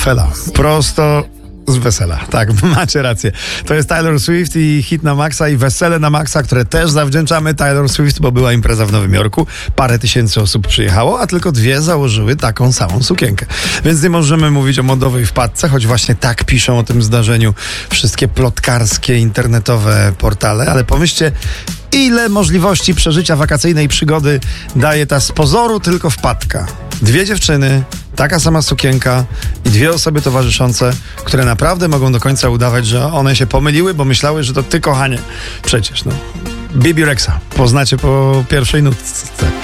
Fela. Prosto z wesela. Tak, macie rację. To jest Taylor Swift i hit na maksa i wesele na maksa, które też zawdzięczamy Taylor Swift, bo była impreza w Nowym Jorku. Parę tysięcy osób przyjechało, a tylko 2 założyły taką samą sukienkę. Więc nie możemy mówić o modowej wpadce, choć właśnie tak piszą o tym zdarzeniu wszystkie plotkarskie, internetowe portale, ale pomyślcie, ile możliwości przeżycia wakacyjnej przygody daje ta z pozoru tylko wpadka. 2 dziewczyny, taka sama sukienka i 2 osoby towarzyszące, które naprawdę mogą do końca udawać, że one się pomyliły, bo myślały, że to ty, kochanie. Przecież, Bibi Rexa. Poznacie po pierwszej nutce.